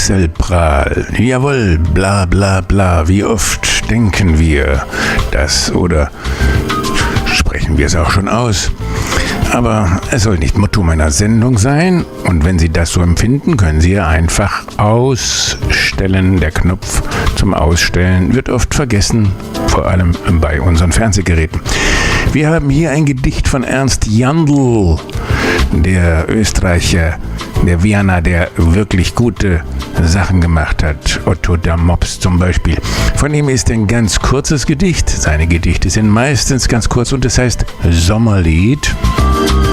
Karussellprahl. Jawohl, bla bla bla. Wie oft denken wir das oder sprechen wir es auch schon aus? Aber es soll nicht Motto meiner Sendung sein. Und wenn Sie das so empfinden, können Sie ja einfach ausstellen. Der Knopf zum Ausstellen wird oft vergessen, vor allem bei unseren Fernsehgeräten. Wir haben hier ein Gedicht von Ernst Jandl, der Österreicher, der Wiener, der wirklich gute Sachen gemacht hat. Otto der Mops zum Beispiel. Von ihm ist ein ganz kurzes Gedicht. Seine Gedichte sind meistens ganz kurz und es heißt Sommerlied.